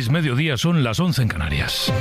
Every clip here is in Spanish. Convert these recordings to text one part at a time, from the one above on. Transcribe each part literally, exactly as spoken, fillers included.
Es mediodía, son las once en Canarias.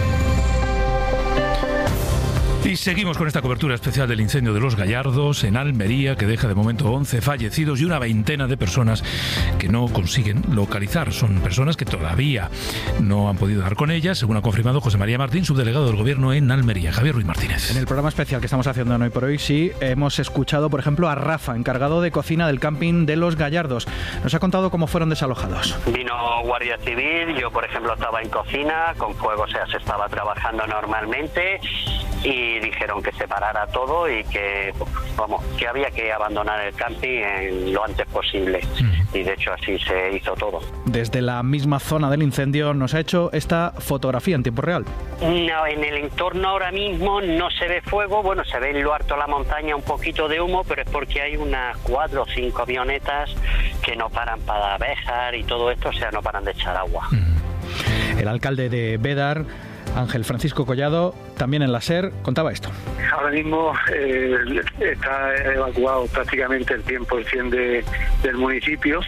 Y seguimos con esta cobertura especial del incendio de Los Gallardos en Almería, que deja de momento once fallecidos y una veintena de personas que no consiguen localizar. Son personas que todavía no han podido dar con ellas, según ha confirmado José María Martín, subdelegado del Gobierno en Almería. Javier Ruiz Martínez. En el programa especial que estamos haciendo en Hoy por Hoy, sí, hemos escuchado, por ejemplo, a Rafa, encargado de cocina del camping de Los Gallardos. Nos ha contado cómo fueron desalojados. Vino Guardia Civil, yo, por ejemplo, estaba en cocina, con fuego, o sea, se estaba trabajando normalmente, y dijeron que se parara todo y que, vamos, que había que abandonar el camping en lo antes posible. Mm. Y de hecho así se hizo todo. Desde la misma zona del incendio nos ha hecho esta fotografía en tiempo real. No, en el entorno ahora mismo no se ve fuego, bueno, se ve en lo alto de la montaña un poquito de humo, pero es porque hay unas cuatro o cinco avionetas que no paran para abejas y todo esto, o sea, no paran de echar agua. Mm. El alcalde de Bédar, Ángel Francisco Collado, también en la SER, contaba esto. Ahora mismo eh, está evacuado prácticamente el cien por ciento de, del municipio.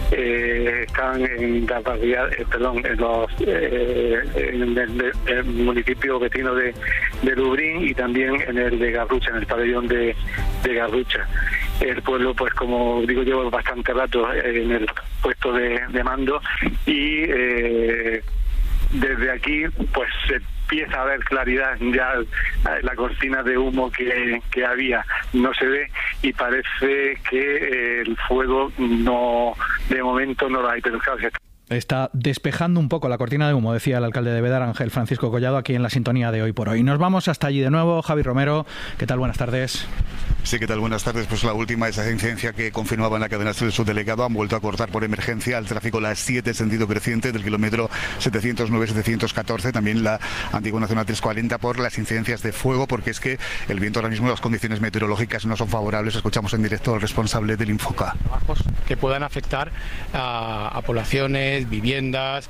Eh, están en la barriada, eh, perdón, en los eh, en el, el municipio vecino de, de Lubrín y también en el de Garrucha, en el pabellón de, de Garrucha. El pueblo, pues como digo, llevo bastante rato en el puesto de, de mando y eh, desde aquí pues se empieza a ver claridad, ya la cortina de humo que, que había no se ve y parece que el fuego no, de momento no lo hay, pero claro, está despejando un poco la cortina de humo, decía el alcalde de Bédar, Ángel Francisco Collado, aquí en la sintonía de Hoy por Hoy. Nos vamos hasta allí de nuevo. Javi Romero, ¿qué tal? Buenas tardes. Sí, ¿qué tal? Buenas tardes. Pues la última, esa incidencia que confirmaba en la cadena del subdelegado, han vuelto a cortar por emergencia el tráfico las siete, sentido creciente, del kilómetro setecientos nueve setecientos catorce, también la antigua Nacional trescientos cuarenta, por las incidencias de fuego, porque es que el viento ahora mismo, las condiciones meteorológicas no son favorables. Escuchamos en directo al responsable del Infoca. Trabajos que puedan afectar a, a poblaciones, viviendas,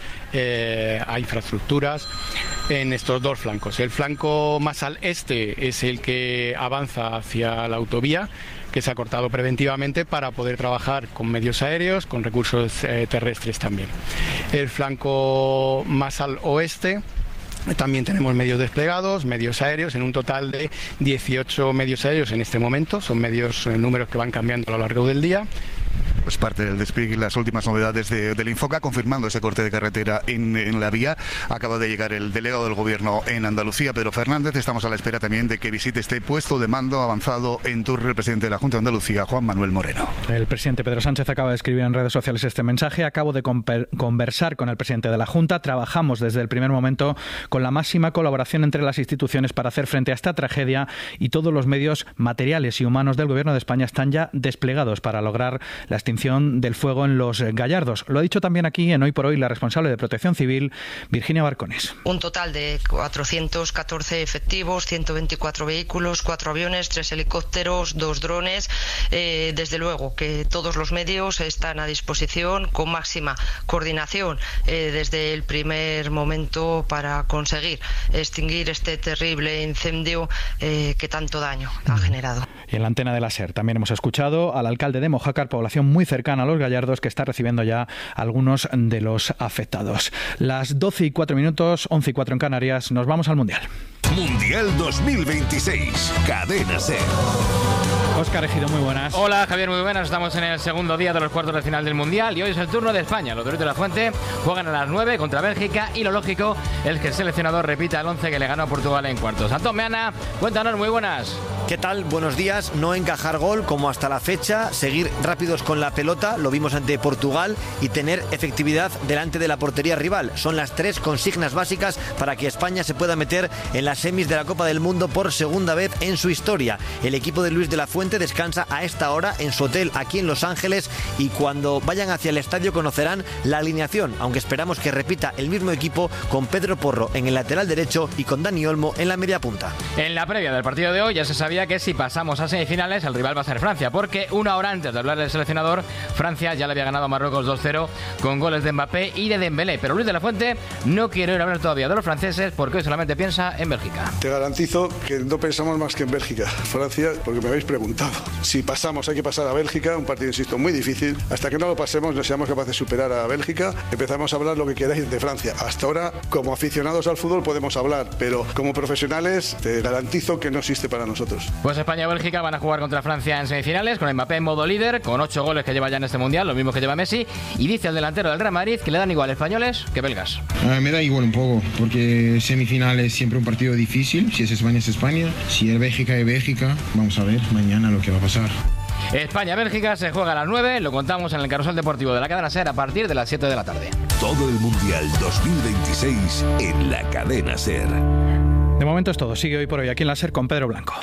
eh, a infraestructuras en estos dos flancos. El flanco más al este es el que avanza hacia la autovía, que se ha cortado preventivamente para poder trabajar con medios aéreos, con recursos eh, terrestres también. El flanco más al oeste también tenemos medios desplegados, medios aéreos, en un total de dieciocho medios aéreos en este momento. Son medios, eh, números que van cambiando a lo largo del día. Pues parte del despliegue y las últimas novedades de, del Infoca, confirmando ese corte de carretera en, en la vía. Acaba de llegar el delegado del Gobierno en Andalucía, Pedro Fernández. Estamos a la espera también de que visite este puesto de mando avanzado en Turre el presidente de la Junta de Andalucía, Juan Manuel Moreno. El presidente Pedro Sánchez acaba de escribir en redes sociales este mensaje. Acabo de conversar con el presidente de la Junta. Trabajamos desde el primer momento con la máxima colaboración entre las instituciones para hacer frente a esta tragedia, y todos los medios materiales y humanos del Gobierno de España están ya desplegados para lograr la extinción del fuego en Los Gallardos. Lo ha dicho también aquí en Hoy por Hoy la responsable de Protección Civil, Virginia Barcones. Un total de cuatrocientos catorce efectivos, ciento veinticuatro vehículos, cuatro aviones, tres helicópteros, dos drones. Eh, desde luego que todos los medios están a disposición con máxima coordinación eh, desde el primer momento para conseguir extinguir este terrible incendio eh, que tanto daño ha generado. Y en la antena de la SER también hemos escuchado al alcalde de Mojácar, población muy cercana a Los Gallardos, que está recibiendo ya algunos de los afectados. Las doce y cuatro minutos, once y cuatro en Canarias, nos vamos al Mundial. Mundial dos mil veintiséis, Cadena SER. Óscar Ejido, muy buenas. Hola Javier, muy buenas. Estamos en el segundo día de los cuartos de final del Mundial y hoy es el turno de España. Los Doritos de la Fuente juegan a las nueve contra Bélgica y lo lógico es que el seleccionador repita el once que le ganó a Portugal en cuartos. Antón Meana, cuéntanos, muy buenas. ¿Qué tal? Buenos días. No encajar gol como hasta la fecha, seguir rápidos con la pelota, lo vimos ante Portugal, y tener efectividad delante de la portería rival. Son las tres consignas básicas para que España se pueda meter en las semis de la Copa del Mundo por segunda vez en su historia. El equipo de Luis de la Fuente descansa a esta hora en su hotel aquí en Los Ángeles, y cuando vayan hacia el estadio conocerán la alineación, aunque esperamos que repita el mismo equipo con Pedro Porro en el lateral derecho y con Dani Olmo en la media punta. En la previa del partido de hoy ya se sabía decía que si pasamos a semifinales, el rival va a ser Francia, porque una hora antes de hablar del seleccionador, Francia ya le había ganado a Marruecos dos cero con goles de Mbappé y de Dembélé. Pero Luis de la Fuente no quiere ir a hablar todavía de los franceses porque hoy solamente piensa en Bélgica. Te garantizo que no pensamos más que en Bélgica, Francia, porque me habéis preguntado. Si pasamos, hay que pasar a Bélgica, un partido, insisto, muy difícil. Hasta que no lo pasemos, no seamos capaces de superar a Bélgica, empezamos a hablar lo que queráis de Francia. Hasta ahora, como aficionados al fútbol podemos hablar, pero como profesionales te garantizo que no existe para nosotros. Pues España y Bélgica van a jugar contra Francia en semifinales, con Mbappé en modo líder, con ocho goles que lleva ya en este Mundial, lo mismo que lleva Messi, y dice el delantero del Real Madrid que le dan igual españoles que belgas. Uh, me da igual un poco, porque semifinal es siempre un partido difícil. Si es España es España, si es Bélgica es Bélgica. Vamos a ver mañana lo que va a pasar. España-Bélgica se juega a las nueve, lo contamos en el Carrusel Deportivo de la Cadena SER a partir de las siete de la tarde. Todo el Mundial dos mil veintiséis en la Cadena SER. De momento es todo, sigue hoy por hoy aquí en la SER con Pedro Blanco.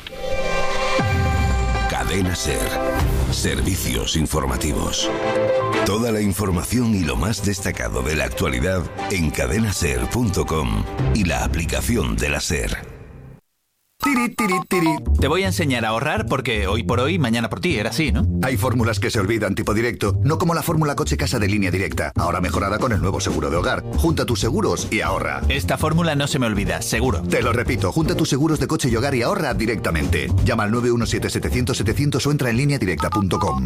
Cadena SER. Servicios informativos. Toda la información y lo más destacado de la actualidad en cadena ser punto com y la aplicación de la SER. Tiri, tiri, tiri. Te voy a enseñar a ahorrar porque hoy por hoy, mañana por ti, era así, ¿no? Hay fórmulas que se olvidan, tipo directo, no como la fórmula coche-casa de Línea Directa, ahora mejorada con el nuevo seguro de hogar. Junta tus seguros y ahorra. Esta fórmula no se me olvida, seguro. Te lo repito, junta tus seguros de coche y hogar y ahorra directamente. Llama al nueve uno siete setecientos setecientos o entra en línea directa punto com.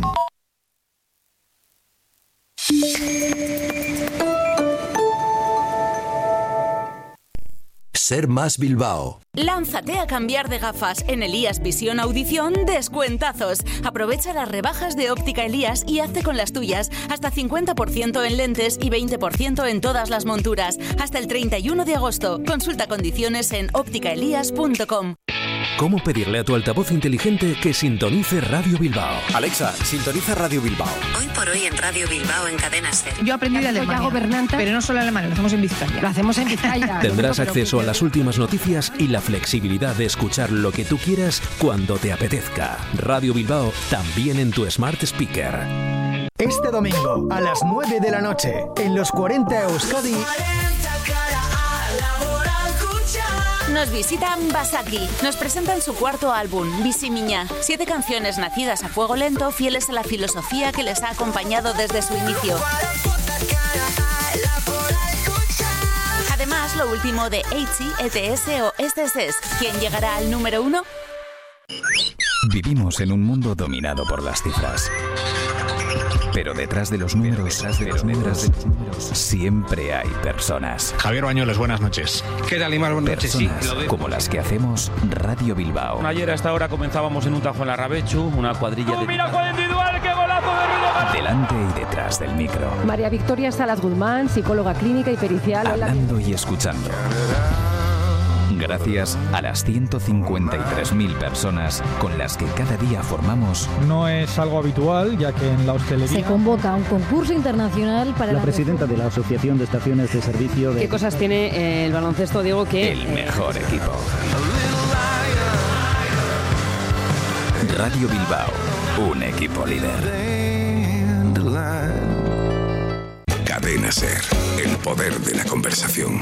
Ser Más Bilbao. Lánzate a cambiar de gafas. En Elías Visión Audición, descuentazos. Aprovecha las rebajas de Óptica Elías y hazte con las tuyas. Hasta cincuenta por ciento en lentes y veinte por ciento en todas las monturas. Hasta el treinta y uno de agosto. Consulta condiciones en óptica elías punto com. ¿Cómo pedirle a tu altavoz inteligente que sintonice Radio Bilbao? Alexa, sintoniza Radio Bilbao. Hoy por hoy en Radio Bilbao en Cadena SER. Yo aprendí de Alemania, gobernante, pero no solo alemán, lo hacemos en Vizcaya. Lo hacemos en Vizcaya. Tendrás acceso a las últimas noticias y la flexibilidad de escuchar lo que tú quieras cuando te apetezca. Radio Bilbao, también en tu Smart Speaker. Este domingo, a las nueve de la noche, en los cuarenta Euskadi... Nos visitan Basaki. Nos presentan su cuarto álbum, Bisimiña. Siete canciones nacidas a fuego lento, fieles a la filosofía que les ha acompañado desde su inicio. Además, lo último de Eichi, E T S o S S S. ¿Quién llegará al número uno? Vivimos en un mundo dominado por las cifras. Pero detrás de los números, detrás de los números, siempre hay personas. Javier Bañuelos, buenas noches. ¿Qué tal, Imar? Buenas noches. Sí, como las que hacemos Radio Bilbao. Ayer a esta hora comenzábamos en un tajo en la Rabechu, una cuadrilla de... ¡Mira cuál individual! ¡Qué golazo de Ruido! Delante y detrás del micro. María Victoria Salas Guzmán, psicóloga clínica y pericial. Hablando y escuchando. Gracias a las ciento cincuenta y tres mil personas con las que cada día formamos. No es algo habitual, ya que en la hostelería... Se convoca un concurso internacional para... La, la presidenta de la Asociación de Estaciones de Servicio de... ¿Qué cosas tiene eh, el baloncesto, Diego, que... El mejor equipo. Radio Bilbao, un equipo líder. Cadena SER, el poder de la conversación.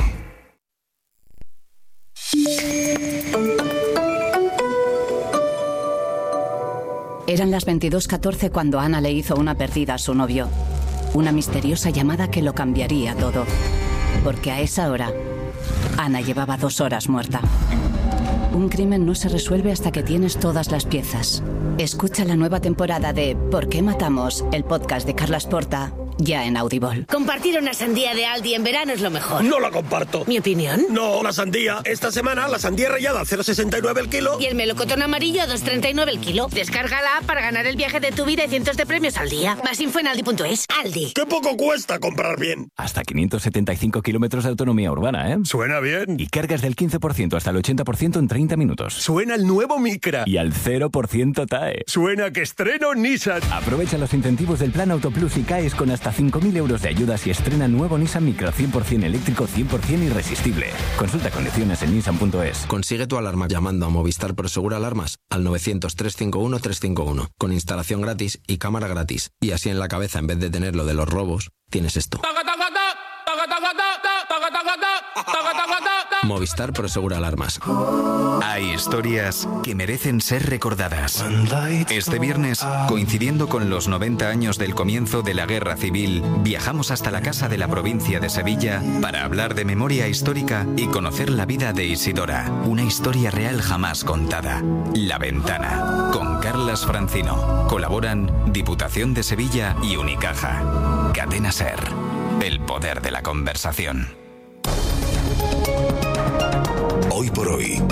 Eran las veintidós catorce cuando Ana le hizo una perdida a su novio. Una misteriosa llamada que lo cambiaría todo. Porque a esa hora, Ana llevaba dos horas muerta. Un crimen no se resuelve hasta que tienes todas las piezas. Escucha la nueva temporada de ¿Por qué matamos?, el podcast de Carlas Porta, ya en Audible. Compartir una sandía de Aldi en verano es lo mejor. No la comparto. ¿Mi opinión? No, la sandía. Esta semana la sandía rallada a cero coma sesenta y nueve el kilo. Y el melocotón amarillo a dos coma treinta y nueve el kilo. Descarga la app para ganar el viaje de tu vida y cientos de premios al día. Más info en aldi punto es. Aldi. ¡Qué poco cuesta comprar bien! Hasta quinientos setenta y cinco kilómetros de autonomía urbana, ¿eh? Suena bien. Y cargas del quince por ciento hasta el ochenta por ciento en treinta minutos. Suena el nuevo Micra. Y al cero por ciento T A E. Suena que estreno Nissan. Aprovecha los incentivos del Plan Autoplus y caes con hasta cinco mil euros de ayudas y estrena nuevo Nissan Micra cien por ciento eléctrico, cien por ciento irresistible. Consulta condiciones en nissan punto es. Consigue tu alarma llamando a Movistar Prosegura Alarmas al novecientos, trescientos cincuenta y uno, trescientos cincuenta y uno, con instalación gratis y cámara gratis. Y así en la cabeza, en vez de tener lo de los robos, tienes esto. Movistar Prosegura Alarmas. Hay historias que merecen ser recordadas. Este viernes, coincidiendo con los noventa años del comienzo de la Guerra Civil, viajamos hasta la casa de la provincia de Sevilla para hablar de memoria histórica y conocer la vida de Isidora, una historia real jamás contada. La Ventana, con Carlas Francino. Colaboran Diputación de Sevilla y Unicaja. Cadena SER, el poder de la conversación. Hoy por hoy,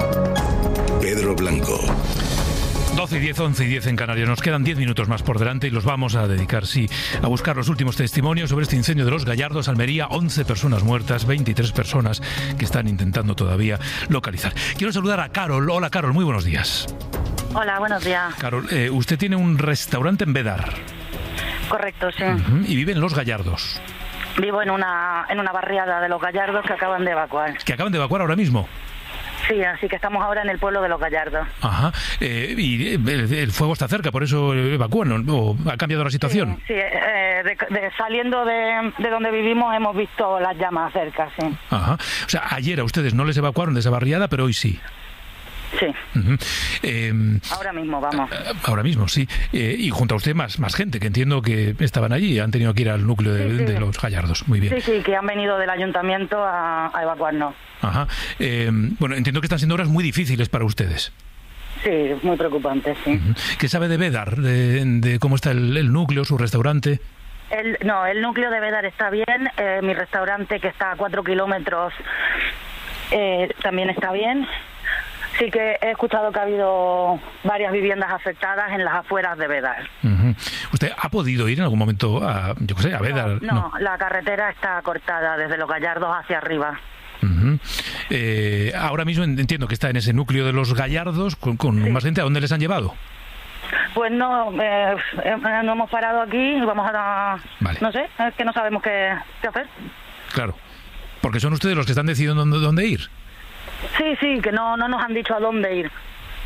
Pedro Blanco. doce y diez, once y diez en Canarias. Nos quedan diez minutos más por delante y los vamos a dedicar, sí, a buscar los últimos testimonios sobre este incendio de Los Gallardos, Almería. once personas muertas, veintitrés personas que están intentando todavía localizar. Quiero saludar a Carol. Hola, Carol, muy buenos días. Hola, buenos días. Carol, eh, usted tiene un restaurante en Bédar. Correcto, sí. Uh-huh. Y vive en Los Gallardos. Vivo en una en una barriada de Los Gallardos que acaban de evacuar. ¿Que acaban de evacuar ahora mismo? Sí, así que estamos ahora en el pueblo de Los Gallardos. Ajá. Eh, y el, el fuego está cerca, por eso evacúan, ¿o ha cambiado la situación? Sí, sí eh, de, de, saliendo de, de donde vivimos hemos visto las llamas cerca, sí. Ajá. O sea, ayer a ustedes no les evacuaron de esa barriada, pero hoy sí. Sí. Uh-huh. Eh, ahora mismo, vamos. Ahora mismo, sí. Eh, y junto a usted más, más gente, que entiendo que estaban allí, han tenido que ir al núcleo de, sí, sí. de Los Gallardos. Muy bien. Sí, sí, que han venido del ayuntamiento a, a evacuarnos. Ajá. Eh, bueno, entiendo que están siendo horas muy difíciles para ustedes. Sí, muy preocupante, sí. Uh-huh. ¿Qué sabe de Bédar? De, de cómo está el, el núcleo, su restaurante? El, no, el núcleo de Bédar está bien. Eh, mi restaurante, que está a cuatro kilómetros, eh, también está bien. Sí que he escuchado que ha habido varias viviendas afectadas en las afueras de Bédar. Uh-huh. ¿Usted ha podido ir en algún momento a, yo qué sé, a Bédar? No, no, no, la carretera está cortada desde Los Gallardos hacia arriba. Uh-huh. Eh, ahora mismo entiendo que está en ese núcleo de Los Gallardos con, con sí. más gente. ¿A dónde les han llevado? Pues no, eh, no hemos parado aquí y vamos a... Vale. No sé, es que no sabemos qué, qué hacer. Claro, porque son ustedes los que están decidiendo dónde, dónde ir. Sí, sí, que no, no nos han dicho a dónde ir.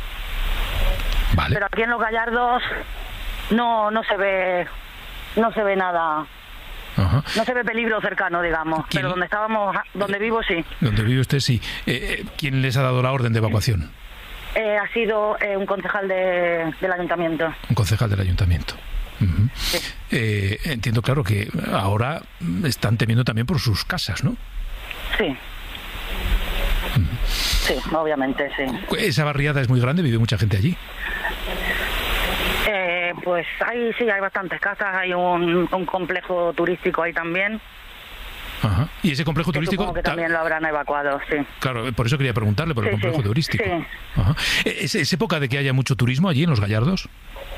Vale. Pero aquí en Los Gallardos no, no se ve, no se ve nada. Ajá. No se ve peligro cercano, digamos. ¿Quién? Pero donde estábamos, donde vivo, sí. Donde vive usted, sí. Eh, ¿Quién les ha dado la orden de evacuación? Eh, ha sido eh, un concejal de, del ayuntamiento. Un concejal del ayuntamiento. Uh-huh. Sí. Eh, entiendo, claro, que ahora están temiendo también por sus casas, ¿no? Sí. Sí, obviamente, sí. ¿Esa barriada es muy grande? ¿Vive mucha gente allí? Eh, pues hay, sí, hay bastantes casas, hay un, un complejo turístico ahí también. Ajá. ¿Y ese complejo que turístico? Supongo que también lo habrán evacuado, sí. Claro, por eso quería preguntarle por sí, el complejo sí, turístico. Sí. Ajá. ¿Es, ¿Es época de que haya mucho turismo allí en Los Gallardos?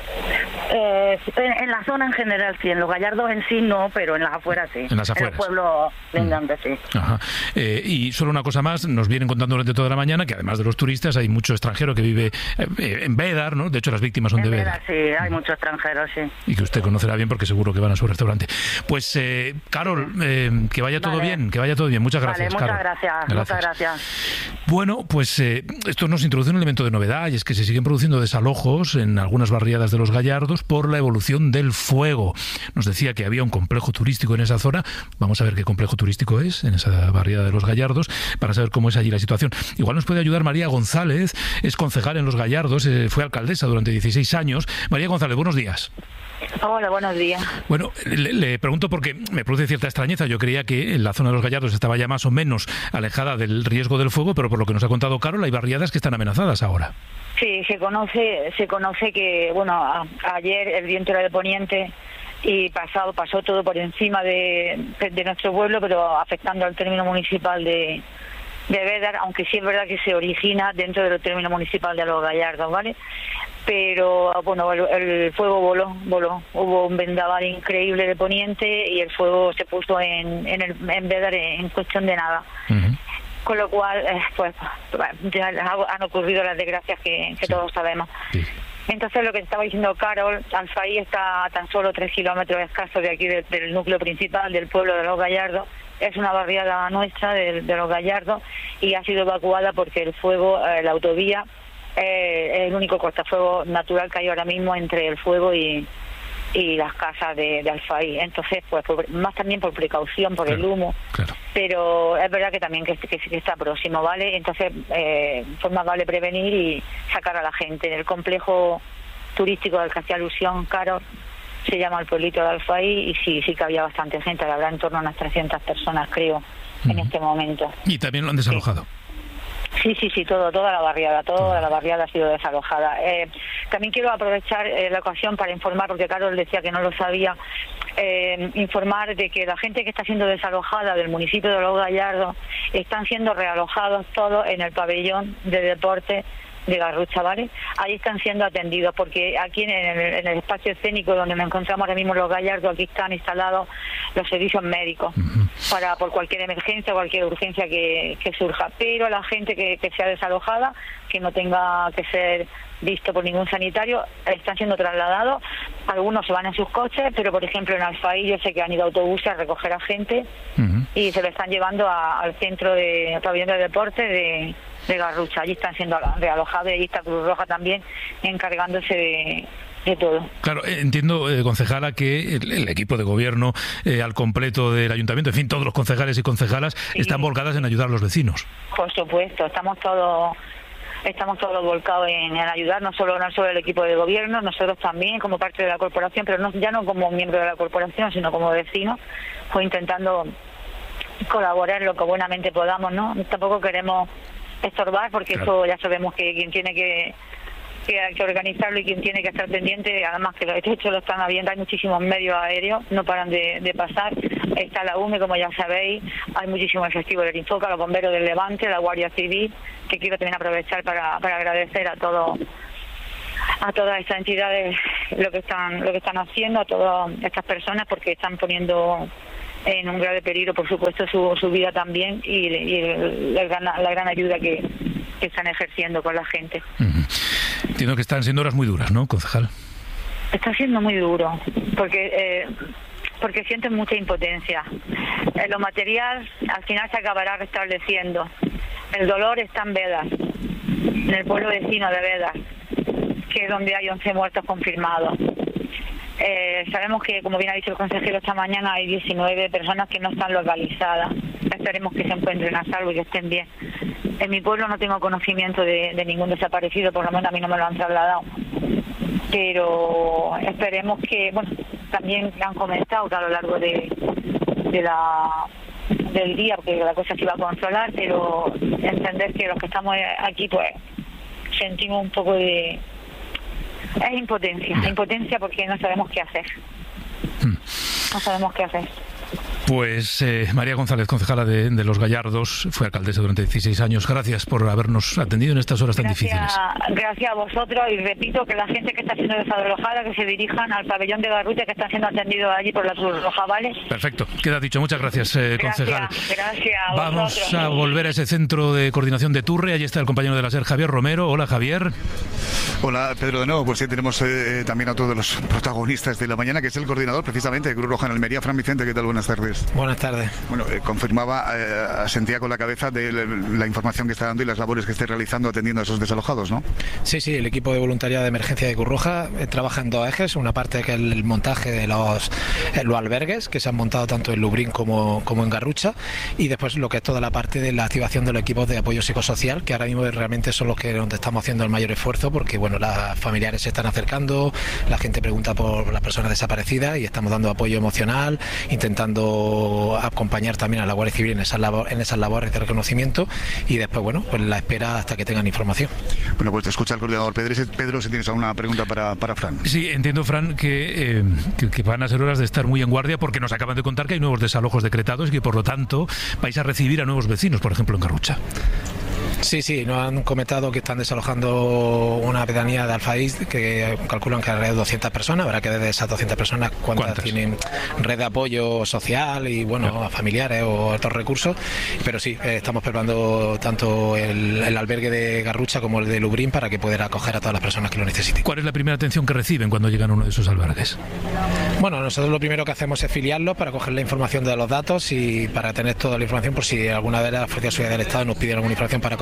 Eh, en, en la zona en general sí, en Los Gallardos en sí no, pero en las afueras sí. En las afueras. En el pueblo lindantes, mm. sí. Ajá. Eh, y solo una cosa más, nos vienen contando durante toda la mañana que además de los turistas hay mucho extranjero que vive eh, en Bédar, ¿no? De hecho las víctimas son en de Bédar. Bédar. Sí, hay muchos extranjeros, sí. Y que usted conocerá bien porque seguro que van a su restaurante. Pues, eh, Carol, eh, que vaya todo vale. bien, que vaya todo bien. Muchas gracias, vale, muchas Carol. gracias, gracias, muchas gracias. Bueno, pues eh, esto nos introduce un elemento de novedad y es que se siguen produciendo desalojos en algunas barriadas de Los Gallardos por la evolución del fuego. Nos decía que había un complejo turístico en esa zona. Vamos a ver qué complejo turístico es en esa barriada de Los Gallardos para saber cómo es allí la situación. Igual nos puede ayudar María González, es concejal en Los Gallardos, eh, fue alcaldesa durante dieciséis años. María González, buenos días. Hola, buenos días. Bueno, le, le pregunto porque me produce cierta extrañeza. Yo creía que en la zona de Los Gallardos estaba ya más o menos alejada del riesgo del fuego, pero por lo que nos ha contado Carol, hay barriadas que están amenazadas ahora. Sí, se conoce, se conoce que, bueno, a, ayer el viento era de poniente y pasado pasó todo por encima de, de nuestro pueblo, pero afectando al término municipal de, de Bédar, aunque sí es verdad que se origina dentro del término municipal de Los Gallardos, ¿vale? Pero, bueno, el, el fuego voló, voló. Hubo un vendaval increíble de poniente y el fuego se puso en, en, el, en Bédar en cuestión de nada. Uh-huh. Con lo cual, eh, pues, ya han ocurrido las desgracias que, que sí. todos sabemos. Sí. Entonces, lo que estaba diciendo Carol, Alfaí está a tan solo tres kilómetros escasos de aquí, de, del núcleo principal del pueblo de Los Gallardos. Es una barriada nuestra de, de Los Gallardos y ha sido evacuada porque el fuego, eh, la autovía, eh, es el único cortafuegos natural que hay ahora mismo entre el fuego y, y las casas de, de Alfaí. Entonces, pues por, más también por precaución, por claro, el humo, claro. Pero es verdad que también que, que, que está próximo, ¿vale? Entonces, eh, pues más vale prevenir y sacar a la gente. En el complejo turístico del que hacía alusión, Caro, se llama el pueblito de Alfaí, y sí, sí que había bastante gente, habrá en torno a unas trescientas personas, creo, uh-huh. en este momento. ¿Y también lo han desalojado? Sí. Sí, sí, sí, todo, toda la barriada, toda la barriada ha sido desalojada. Eh, también quiero aprovechar eh, la ocasión para informar, porque Carlos decía que no lo sabía, eh, informar de que la gente que está siendo desalojada del municipio de Los Gallardos están siendo realojados todos en el pabellón de deporte de Garrucha, ¿vale? Ahí están siendo atendidos, porque aquí en el, en el espacio escénico donde nos encontramos ahora mismo Los Gallardos, aquí están instalados los servicios médicos uh-huh. para por cualquier emergencia, cualquier urgencia que, que surja. Pero la gente que, que sea desalojada, que no tenga que ser visto por ningún sanitario, están siendo trasladados. Algunos se van en sus coches, pero por ejemplo en Alfaí yo sé que han ido autobuses a recoger a gente uh-huh. y se lo están llevando a, al centro de al pabellón de deporte de de Garrucha. Allí están siendo realojados y allí está Cruz Roja también encargándose de, de todo. Claro, entiendo, eh, concejala, que el, el equipo de gobierno eh, al completo del ayuntamiento, en fin, todos los concejales y concejalas sí. están volcadas en ayudar a los vecinos. Por supuesto, estamos todos estamos todos volcados en, en ayudar, no solo, no solo el equipo de gobierno, nosotros también como parte de la corporación, pero no, ya no como miembro de la corporación, sino como vecinos, pues intentando colaborar lo que buenamente podamos, ¿no? Tampoco queremos estorbar, porque claro. eso ya sabemos que quien tiene que, que, que organizarlo y quien tiene que estar pendiente, además que los hechos lo están habiendo, hay muchísimos medios aéreos, no paran de, de pasar, está la U M E, como ya sabéis, hay muchísimos efectivos del Infoca, los bomberos del Levante, la Guardia Civil, que quiero también aprovechar para, para agradecer a todos a todas estas entidades lo que están lo que están haciendo, a todas estas personas, porque están poniendo en un grave peligro, por supuesto, su, su vida también, y, y el, la, gran, la gran ayuda que, que están ejerciendo con la gente. Uh-huh. Entiendo que están siendo horas muy duras, ¿no, concejal? Está siendo muy duro, porque eh, porque sienten mucha impotencia. En lo material, al final se acabará restableciendo. El dolor está en Bedas, en el pueblo vecino de Bedas, que es donde hay once muertos confirmados. Eh, sabemos que, como bien ha dicho el consejero esta mañana, hay diecinueve personas que no están localizadas. Esperemos que se encuentren a salvo y que estén bien. En mi pueblo no tengo conocimiento de, de ningún desaparecido, por lo menos a mí no me lo han trasladado. Pero esperemos que, bueno, también han comentado que a lo largo de, de la del día, porque la cosa se iba a controlar, pero entender que los que estamos aquí, pues, sentimos un poco de... Es impotencia, impotencia porque no sabemos qué hacer. No sabemos qué hacer. Pues eh, María González, concejala de, de Los Gallardos, fue alcaldesa durante dieciséis años. Gracias por habernos atendido en estas horas gracias, tan difíciles. Gracias a vosotros, y repito que la gente que está siendo desalojada, que se dirijan al pabellón de Garrucha, que están siendo atendidos allí por la Cruz Roja, ¿vale? Perfecto, queda dicho. Muchas gracias, eh, concejal. Gracias, gracias a Vamos vosotros. a volver a ese centro de coordinación de Turre. Allí está el compañero de la SER, Javier Romero. Hola, Javier. Hola, Pedro, de nuevo. Pues sí, tenemos eh, también a todos los protagonistas de la mañana, que es el coordinador precisamente de Cruz Roja en Almería, Fran Vicente. ¿Qué tal? Buenas tardes. Buenas tardes. Bueno, eh, confirmaba, eh, asentía con la cabeza de la, la información que está dando y las labores que esté realizando atendiendo a esos desalojados, ¿no? Sí, sí, el equipo de voluntariado de emergencia de Cruz Roja eh, trabaja en dos ejes. Una parte que es el montaje de los, eh, los albergues que se han montado tanto en Lubrín como, como en Garrucha, y después lo que es toda la parte de la activación de los equipos de apoyo psicosocial, que ahora mismo realmente son los que donde estamos haciendo el mayor esfuerzo, porque bueno, las familiares se están acercando, la gente pregunta por las personas desaparecidas y estamos dando apoyo emocional, intentando acompañar también a la Guardia Civil en esas, labor, en esas labores de reconocimiento, y después, bueno, pues la espera hasta que tengan información. Bueno, pues te escucha el coordinador Pedro. Pedro, si tienes alguna pregunta para, para Fran. Sí, entiendo, Fran, que, eh, que, que van a ser horas de estar muy en guardia, porque nos acaban de contar que hay nuevos desalojos decretados y que, por lo tanto, vais a recibir a nuevos vecinos, por ejemplo, en Garrucha. Sí, sí, nos han comentado que están desalojando una pedanía de Alfaí, que calculan que alrededor de doscientas personas. Habrá que ver de esas doscientas personas cuántas, ¿Cuántas? tienen red de apoyo social y, bueno, claro, a familiares o otros recursos. Pero sí, eh, estamos preparando tanto el, el albergue de Garrucha como el de Lubrín para que puedan acoger a todas las personas que lo necesiten. ¿Cuál es la primera atención que reciben cuando llegan a uno de esos albergues? Bueno, nosotros lo primero que hacemos es filiarlos para coger la información de los datos y para tener toda la información por si alguna de las fuerzas de seguridad del Estado nos piden alguna información para que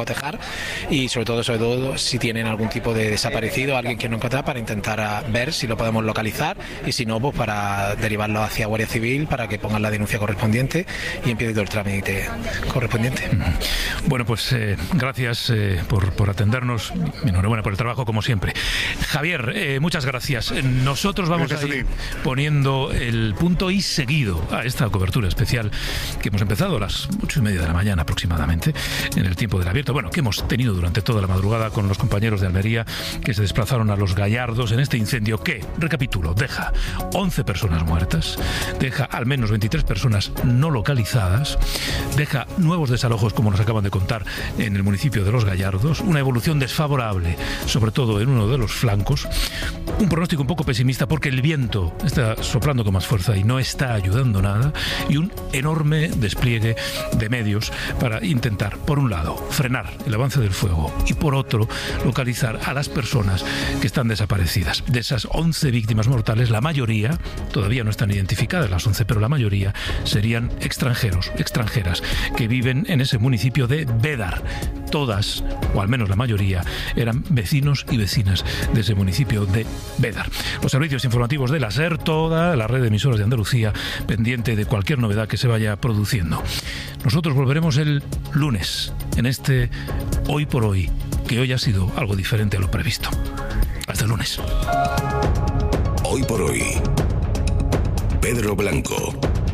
cotejar y sobre todo, sobre todo si tienen algún tipo de desaparecido, alguien que no encuentra, para intentar a ver si lo podemos localizar y si no, pues para derivarlo hacia Guardia Civil para que pongan la denuncia correspondiente y empiece todo el trámite correspondiente. Bueno, pues eh, gracias eh, por, por atendernos. Enhorabuena por el trabajo, como siempre. Javier, eh, muchas gracias. Nosotros vamos gracias a ir a poniendo el punto y seguido a esta cobertura especial que hemos empezado a las ocho y media de la mañana aproximadamente, en el tiempo del abierto. Bueno, que hemos tenido durante toda la madrugada con los compañeros de Almería que se desplazaron a Los Gallardos en este incendio que, recapitulo, deja once personas muertas, deja al menos veintitrés personas no localizadas, deja nuevos desalojos, como nos acaban de contar, en el municipio de Los Gallardos, una evolución desfavorable, sobre todo en uno de los flancos, un pronóstico un poco pesimista porque el viento está soplando con más fuerza y no está ayudando nada, y un enorme despliegue de medios para intentar, por un lado, frenar el avance del fuego y, por otro, localizar a las personas que están desaparecidas. De esas once víctimas mortales, la mayoría, todavía no están identificadas las once, pero la mayoría serían extranjeros, extranjeras, que viven en ese municipio de Bédar. Todas, o al menos la mayoría, eran vecinos y vecinas de ese municipio de Bédar. Los servicios informativos de la SER, toda la red de emisoras de Andalucía, pendiente de cualquier novedad que se vaya produciendo. Nosotros volveremos el lunes, en este Hoy por Hoy, que hoy ha sido algo diferente a lo previsto. Hasta el lunes. Hoy por Hoy, Pedro Blanco.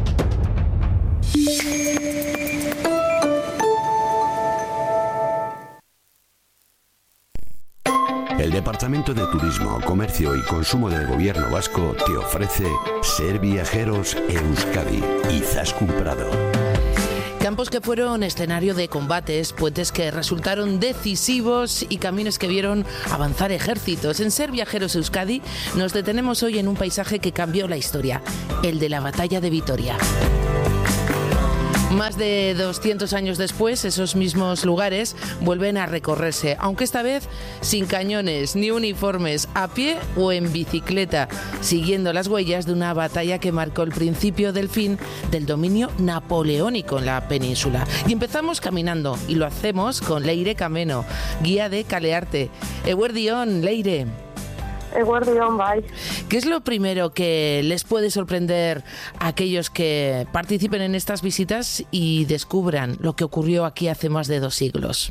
El Departamento de Turismo, Comercio y Consumo del Gobierno Vasco te ofrece Ser Viajeros Euskadi. Izaskun Prado. Campos que fueron escenario de combates, puentes que resultaron decisivos y caminos que vieron avanzar ejércitos. En Ser Viajeros Euskadi nos detenemos hoy en un paisaje que cambió la historia, el de la Batalla de Vitoria. Más de doscientos años después, esos mismos lugares vuelven a recorrerse, aunque esta vez sin cañones ni uniformes, a pie o en bicicleta, siguiendo las huellas de una batalla que marcó el principio del fin del dominio napoleónico en la península. Y empezamos caminando, y lo hacemos con Leire Cameno, guía de Kalearte. Eguerdión, Leire. Eguerdión, bye. ¿Qué es lo primero que les puede sorprender a aquellos que participen en estas visitas y descubran lo que ocurrió aquí hace más de dos siglos?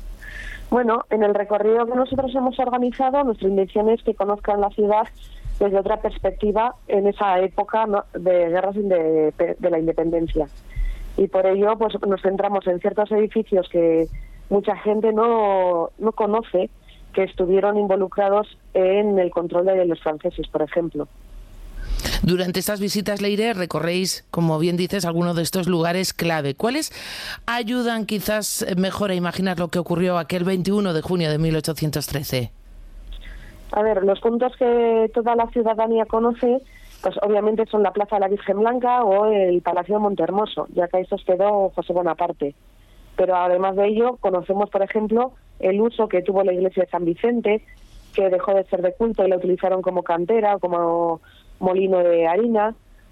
Bueno, en el recorrido que nosotros hemos organizado, nuestra intención es que conozcan la ciudad desde otra perspectiva en esa época, ¿no?, de guerras de, de la independencia. Y por ello pues nos centramos en ciertos edificios que mucha gente no, no conoce, que estuvieron involucrados en el control de los franceses, por ejemplo. Durante estas visitas, Leire, recorréis, como bien dices, algunos de estos lugares clave. ¿Cuáles ayudan quizás mejor a imaginar lo que ocurrió aquel veintiuno de junio de mil ochocientos trece? A ver, los puntos que toda la ciudadanía conoce, pues obviamente son la Plaza de la Virgen Blanca o el Palacio de Montehermoso, ya que ahí se hospedó José Bonaparte. Pero además de ello, conocemos, por ejemplo, el uso que tuvo la iglesia de San Vicente, que dejó de ser de culto y la utilizaron como cantera, como molino de harina.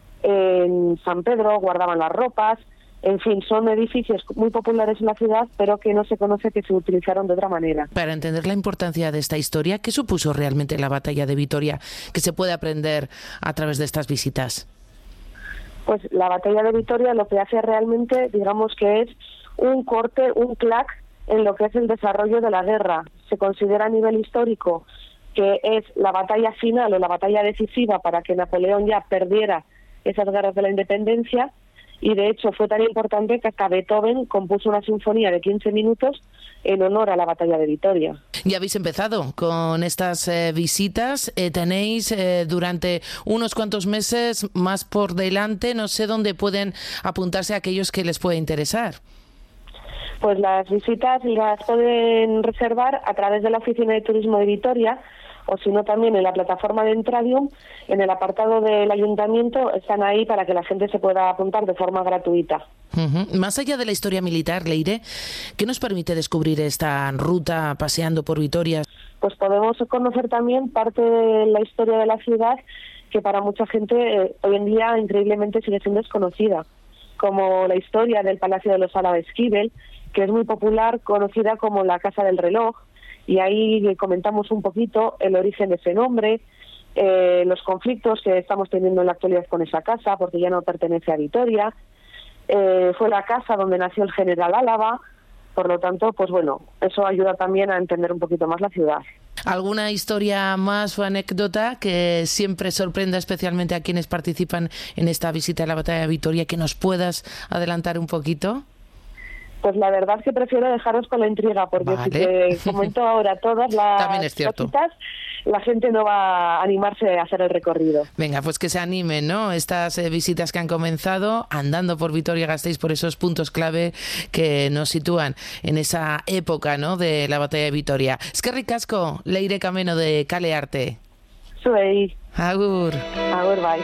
En San Pedro guardaban las ropas. En fin, son edificios muy populares en la ciudad, pero que no se conoce que se utilizaron de otra manera. Para entender la importancia de esta historia, ¿qué supuso realmente la batalla de Vitoria? ¿Qué se puede aprender a través de estas visitas? Pues la batalla de Vitoria lo que hace realmente, digamos que es un corte, un clac en lo que es el desarrollo de la guerra. Se considera a nivel histórico que es la batalla final o la batalla decisiva para que Napoleón ya perdiera esas guerras de la independencia, y de hecho fue tan importante que hasta Beethoven compuso una sinfonía de quince minutos en honor a la batalla de Vitoria. Ya habéis empezado con estas eh, visitas, eh, tenéis eh, durante unos cuantos meses más por delante, no sé dónde pueden apuntarse aquellos que les pueda interesar. Pues las visitas las pueden reservar a través de la Oficina de Turismo de Vitoria, o si no también en la plataforma de Entradium, en el apartado del ayuntamiento, están ahí para que la gente se pueda apuntar de forma gratuita. Uh-huh. Más allá de la historia militar, Leire, ¿qué nos permite descubrir esta ruta paseando por Vitoria? Pues podemos conocer también parte de la historia de la ciudad que para mucha gente eh, hoy en día increíblemente sigue siendo desconocida, como la historia del Palacio de los Álava Esquivel, que es muy popular, conocida como la Casa del Reloj, y ahí comentamos un poquito el origen de ese nombre, eh, los conflictos que estamos teniendo en la actualidad con esa casa, porque ya no pertenece a Vitoria. Eh, fue la casa donde nació el general Álava, por lo tanto, pues bueno, eso ayuda también a entender un poquito más la ciudad. ¿Alguna historia más o anécdota que siempre sorprenda especialmente a quienes participan en esta visita a la Batalla de Vitoria, que nos puedas adelantar un poquito? Pues la verdad es que prefiero dejaros con la intriga, porque vale. Si te comento ahora todas las cositas, la gente no va a animarse a hacer el recorrido. Venga, pues que se animen, ¿no? Estas eh, visitas que han comenzado andando por Vitoria-Gasteiz, por esos puntos clave que nos sitúan en esa época, ¿no?, de la Batalla de Vitoria. Eskerrik asko, Leire Cameno de Kale Arte. Zuei. Agur. Agur, bai.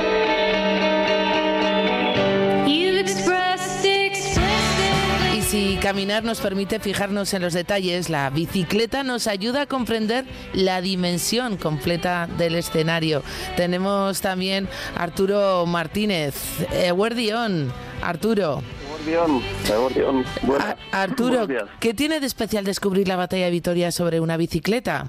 Si caminar nos permite fijarnos en los detalles, la bicicleta nos ayuda a comprender la dimensión completa del escenario. Tenemos también a Arturo Martínez. Eguerdión, Arturo. Eguerdión, Eguerdión. Buenas. A- Arturo, ¿qué tiene de especial descubrir la Batalla de Vitoria sobre una bicicleta?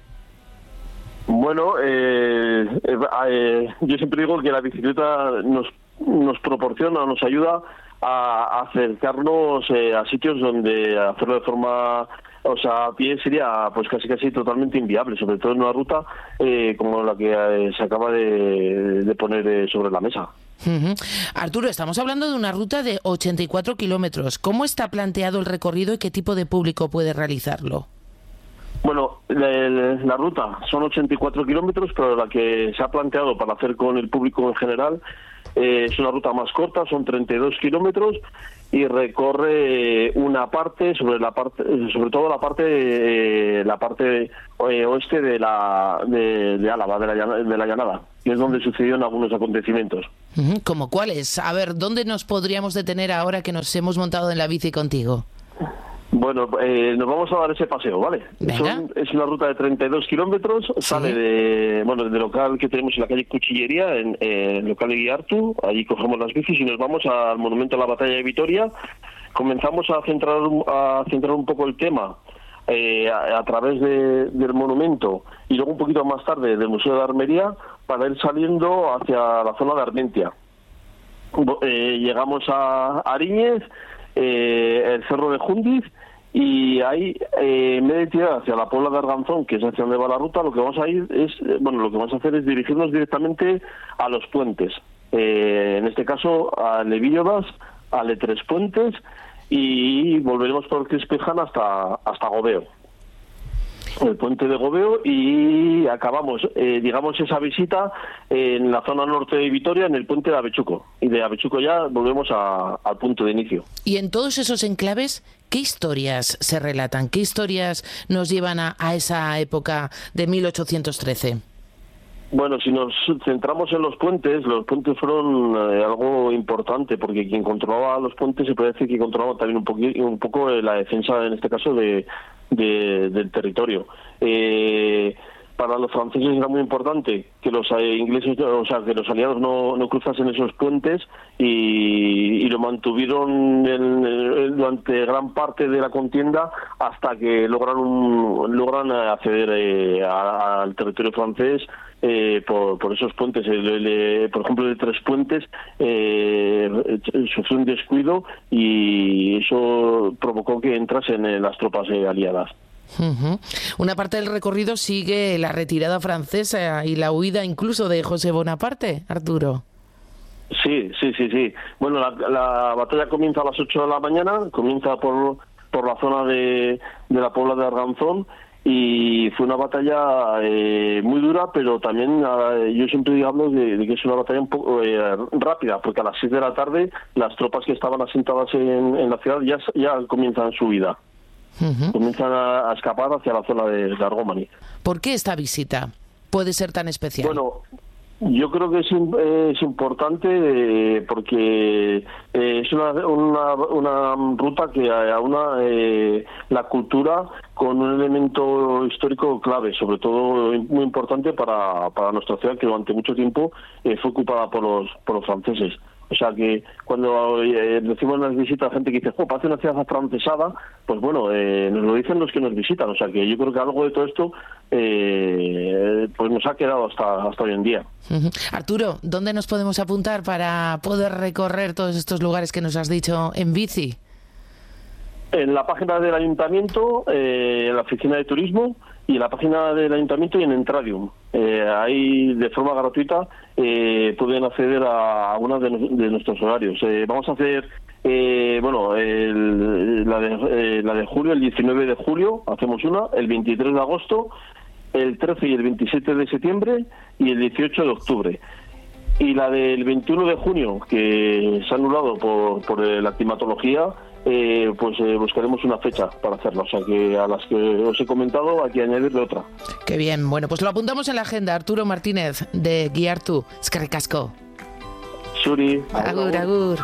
Bueno, eh, eh, eh, yo siempre digo que la bicicleta nos, nos proporciona, nos ayuda a acercarnos eh, a sitios donde hacerlo de forma, o sea, a pie sería pues casi casi totalmente inviable, sobre todo en una ruta eh, como la que eh, se acaba de, de poner eh, sobre la mesa. Uh-huh. Arturo, estamos hablando de una ruta de ochenta y cuatro kilómetros. ¿Cómo está planteado el recorrido y qué tipo de público puede realizarlo? Bueno, la, la ruta son ochenta y cuatro kilómetros, pero la que se ha planteado para hacer con el público en general eh, es una ruta más corta, son treinta y dos kilómetros y recorre una parte, sobre la parte, sobre todo la parte, eh, la parte eh, oeste de la de, de Álava, de la, de la Llanada, que es donde sucedieron algunos acontecimientos. Uh-huh. ¿Cómo cuáles? A ver, ¿dónde nos podríamos detener ahora que nos hemos montado en la bici contigo? Bueno, eh, nos vamos a dar ese paseo, ¿vale? Son, es una ruta de treinta y dos kilómetros, sí. Sale de, bueno, del local que tenemos en la calle Cuchillería, en eh, el local de Guiartu, allí cogemos las bicis y nos vamos al monumento a la Batalla de Vitoria. Comenzamos a centrar, a centrar un poco el tema eh, a, a través de, del monumento y luego un poquito más tarde del Museo de Armería para ir saliendo hacia la zona de Armentia. Eh, llegamos a Ariñez, eh, el Cerro de Jundiz, y ahí, eh, en vez de tirar hacia la Puebla de Arganzón, que es hacia donde va la ruta, lo que vamos a ir es, bueno, lo que vamos a hacer es dirigirnos directamente a los puentes. Eh, en este caso, a Levíodas, a Le Tres Puentes, y volveremos por el Crispijana hasta, hasta Gobeo. El puente de Gobeo, y acabamos, eh, digamos, esa visita en la zona norte de Vitoria, en el puente de Avechuco. Y de Avechuco ya volvemos a, al punto de inicio. Y en todos esos enclaves, ¿qué historias se relatan? ¿Qué historias nos llevan a, a esa época de mil ochocientos trece? Bueno, si nos centramos en los puentes, los puentes fueron eh, algo importante, porque quien controlaba los puentes se puede decir que controlaba también un, poqu- un poco eh, la defensa, en este caso, de, de del territorio. Eh, para los franceses era muy importante que los eh, ingleses, o sea, que los aliados no, no cruzasen esos puentes, y, y lo mantuvieron en, en, durante gran parte de la contienda hasta que logran un, logran acceder eh, a, al territorio francés eh, por, por esos puentes. El, el, por ejemplo, de Tres Puentes eh, sufrió un descuido y eso provocó que entrasen en las tropas eh, aliadas. Uh-huh. Una parte del recorrido sigue la retirada francesa y la huida incluso de José Bonaparte, Arturo. Sí, sí, sí, sí. Bueno, la, la batalla comienza a las ocho de la mañana, comienza por, por la zona de, de la Puebla de Arganzón, y fue una batalla eh, muy dura, pero también eh, yo siempre hablo de, de que es una batalla un poco eh, rápida, porque a las seis de la tarde las tropas que estaban asentadas en, en la ciudad ya, ya comienzan su huida. Uh-huh. Comienzan a, a escapar hacia la zona de, de Argómani. ¿Por qué esta visita puede ser tan especial? Bueno, yo creo que es, es importante eh, porque eh, es una, una, una ruta que aúna eh, la cultura con un elemento histórico clave, sobre todo muy importante para, para nuestra ciudad, que durante mucho tiempo eh, fue ocupada por los, por los franceses. O sea que cuando eh, recibimos las visitas, gente que dice, oh, parece una ciudad afrancesada, pues bueno, eh, nos lo dicen los que nos visitan. O sea que yo creo que algo de todo esto eh, pues nos ha quedado hasta, hasta hoy en día. Uh-huh. Arturo, ¿dónde nos podemos apuntar para poder recorrer todos estos lugares que nos has dicho en bici? En la página del ayuntamiento, eh, en la oficina de turismo, y en la página del ayuntamiento y en Entradium. Eh, ahí, de forma gratuita, eh, pueden acceder a algunos de, de nuestros horarios. Eh, vamos a hacer, eh, bueno, el, la, de, eh, la de julio, el diecinueve de julio, hacemos una, el veintitrés de agosto, el trece y el veintisiete de septiembre y el dieciocho de octubre. Y la del veintiuno de junio, que se ha anulado por, por la climatología, Eh, pues eh, buscaremos una fecha para hacerlo, o sea que a las que os he comentado hay que añadirle otra. Qué bien, bueno, pues lo apuntamos en la agenda. Arturo Martínez, de Guiartu. Eskerrik asko. Suri. Agur, agur.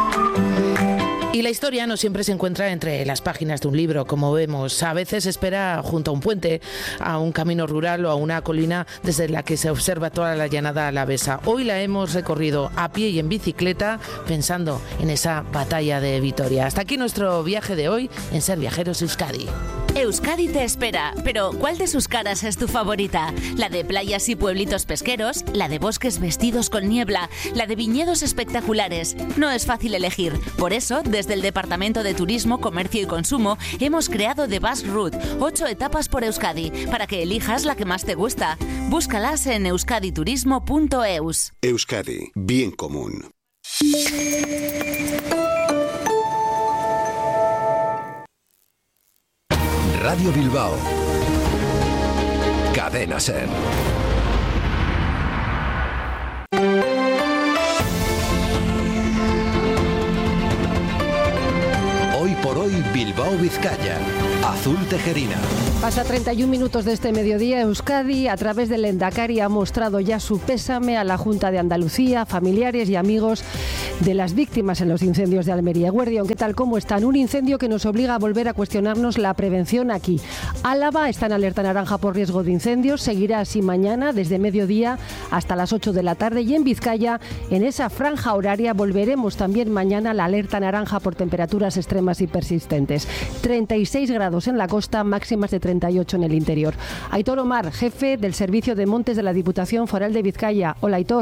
Y la historia no siempre se encuentra entre las páginas de un libro, como vemos. A veces espera junto a un puente, a un camino rural o a una colina desde la que se observa toda la llanada alavesa. Hoy la hemos recorrido a pie y en bicicleta, pensando en esa batalla de Vitoria. Hasta aquí nuestro viaje de hoy en Ser Viajeros Euskadi. Euskadi te espera, pero ¿cuál de sus caras es tu favorita? ¿La de playas y pueblitos pesqueros? ¿La de bosques vestidos con niebla? ¿La de viñedos espectaculares? No es fácil elegir. Por eso, desde el Departamento de Turismo, Comercio y Consumo, hemos creado The Bus Route, ocho etapas por Euskadi, para que elijas la que más te gusta. Búscalas en euskaditurismo punto eus. Euskadi, bien común. Radio Bilbao. Cadena Ser. Hoy por hoy Bilbao Vizcaya. Azul Tejerina. Pasa treinta y un minutos de este mediodía. Euskadi, a través del Lehendakari, ha mostrado ya su pésame a la Junta de Andalucía, familiares y amigos de las víctimas en los incendios de Almería. Eguerdión, ¿qué tal? ¿Cómo están? Un incendio que nos obliga a volver a cuestionarnos la prevención aquí. Álava está en alerta naranja por riesgo de incendios. Seguirá así mañana, desde mediodía hasta las ocho de la tarde. Y en Vizcaya, en esa franja horaria, volveremos también mañana a la alerta naranja por temperaturas extremas y persistentes. treinta y seis grados en la costa, máximas de treinta y ocho en el interior. Aitor Omar, jefe del Servicio de Montes de la Diputación Foral de Vizcaya. Hola, Aitor.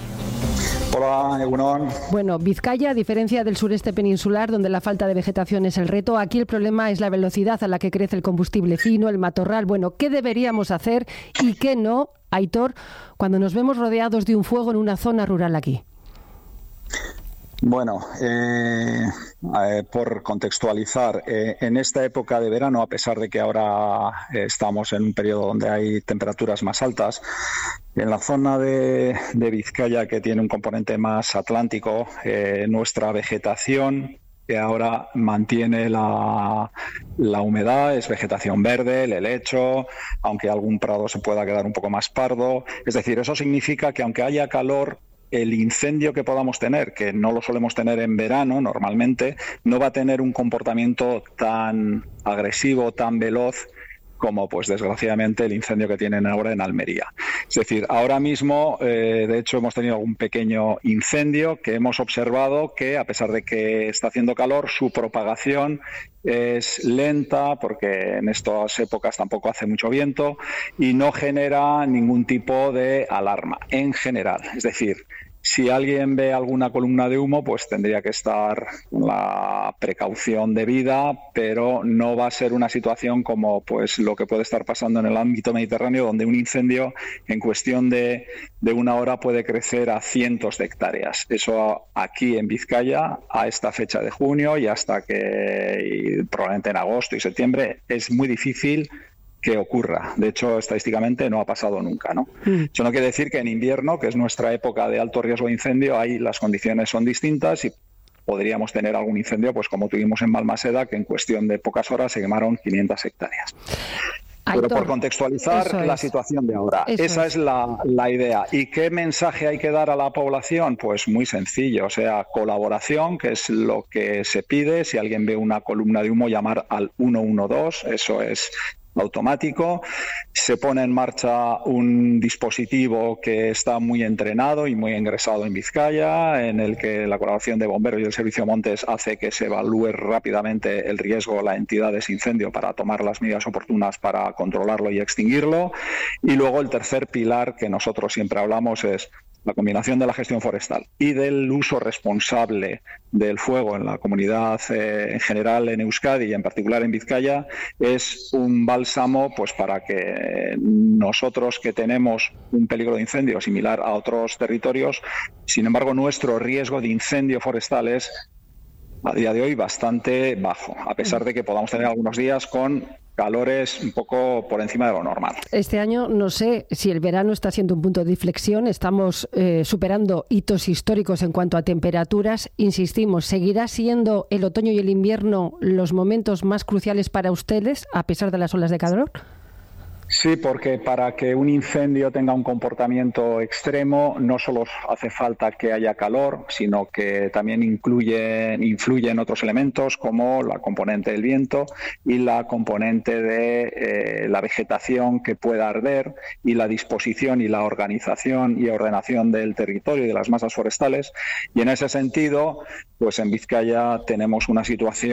Hola, Egunon. Bueno, Vizcaya, a diferencia del sureste peninsular, donde la falta de vegetación es el reto, aquí el problema es la velocidad a la que crece el combustible fino, el matorral. Bueno, ¿qué deberíamos hacer y qué no, Aitor, cuando nos vemos rodeados de un fuego en una zona rural aquí? Bueno, eh, eh, por contextualizar, eh, en esta época de verano, a pesar de que ahora eh, estamos en un periodo donde hay temperaturas más altas, en la zona de, de Vizcaya, que tiene un componente más atlántico, eh, nuestra vegetación que ahora mantiene la, la humedad, es vegetación verde, el helecho, aunque algún prado se pueda quedar un poco más pardo. Es decir, eso significa que aunque haya calor, el incendio que podamos tener, que no lo solemos tener en verano normalmente, no va a tener un comportamiento tan agresivo, tan veloz como, pues desgraciadamente, el incendio que tienen ahora en Almería. Es decir, ahora mismo, eh, de hecho, hemos tenido un pequeño incendio que hemos observado que, a pesar de que está haciendo calor, su propagación es lenta, porque en estas épocas tampoco hace mucho viento, y no genera ningún tipo de alarma en general. Es decir, si alguien ve alguna columna de humo, pues tendría que estar con la precaución debida, pero no va a ser una situación como pues lo que puede estar pasando en el ámbito mediterráneo, donde un incendio en cuestión de, de una hora puede crecer a cientos de hectáreas. Eso aquí en Vizcaya, a esta fecha de junio y hasta que y probablemente en agosto y septiembre, es muy difícil que ocurra. De hecho, estadísticamente no ha pasado nunca, ¿no? Mm. Eso no quiere decir que en invierno, que es nuestra época de alto riesgo de incendio, ahí las condiciones son distintas y podríamos tener algún incendio, pues como tuvimos en Balmaseda, que en cuestión de pocas horas se quemaron quinientas hectáreas. Pero por contextualizar la situación de ahora, esa es la, la idea. ¿Y qué mensaje hay que dar a la población? Pues muy sencillo, o sea, colaboración, que es lo que se pide. Si alguien ve una columna de humo, llamar al uno uno dos, eso es automático. Se pone en marcha un dispositivo que está muy entrenado y muy ingresado en Vizcaya, en el que la colaboración de bomberos y el Servicio Montes hace que se evalúe rápidamente el riesgo, la entidad de ese incendio, para tomar las medidas oportunas para controlarlo y extinguirlo. Y luego el tercer pilar que nosotros siempre hablamos es la combinación de la gestión forestal y del uso responsable del fuego en la comunidad eh, en general en Euskadi y en particular en Vizcaya. Es un bálsamo pues para que nosotros, que tenemos un peligro de incendio similar a otros territorios, sin embargo nuestro riesgo de incendio forestal es a día de hoy bastante bajo, a pesar de que podamos tener algunos días con calores un poco por encima de lo normal. Este año no sé si el verano está siendo un punto de inflexión, estamos eh, superando hitos históricos en cuanto a temperaturas. Insistimos, ¿seguirá siendo el otoño y el invierno los momentos más cruciales para ustedes, a pesar de las olas de calor? Sí, porque para que un incendio tenga un comportamiento extremo no solo hace falta que haya calor, sino que también incluye, influyen otros elementos como la componente del viento y la componente de eh, la vegetación que pueda arder, y la disposición y la organización y ordenación del territorio y de las masas forestales. Y en ese sentido, pues en Vizcaya tenemos una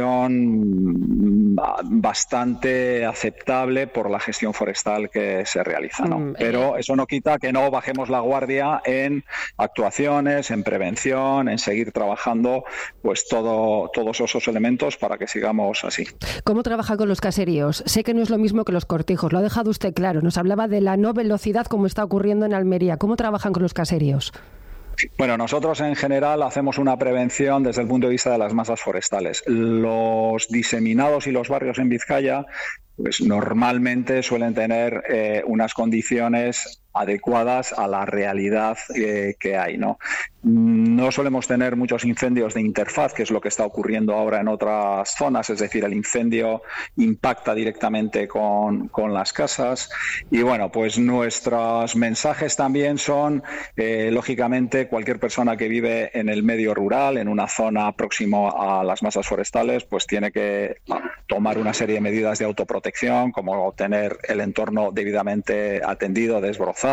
situación bastante aceptable por la gestión forestal que se realiza, ¿no? Mm, Pero eso no quita que no bajemos la guardia en actuaciones, en prevención, en seguir trabajando pues todo, todos esos elementos para que sigamos así. ¿Cómo trabaja con los caseríos? Sé que no es lo mismo que los cortijos, lo ha dejado usted claro. Nos hablaba de la no velocidad como está ocurriendo en Almería. ¿Cómo trabajan con los caseríos? Bueno, nosotros en general hacemos una prevención desde el punto de vista de las masas forestales. Los diseminados y los barrios en Vizcaya pues normalmente suelen tener eh, unas condiciones adecuadas a la realidad eh, que hay, ¿no? No solemos tener muchos incendios de interfaz, que es lo que está ocurriendo ahora en otras zonas, es decir, el incendio impacta directamente con, con las casas. Y bueno, pues nuestros mensajes también son, eh, lógicamente, cualquier persona que vive en el medio rural, en una zona próximo a las masas forestales, pues tiene que tomar una serie de medidas de autoprotección, como tener el entorno debidamente atendido, desbrozado.